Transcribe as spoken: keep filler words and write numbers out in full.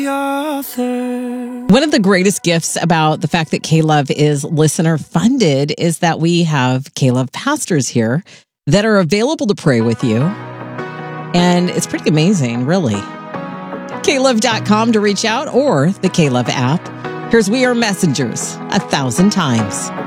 One of the greatest gifts about the fact that K-Love is listener funded is that we have K-Love pastors here that are available to pray with you. And it's pretty amazing, really. K love dot com to reach out or the K-Love app. Here's We Are Messengers a thousand times.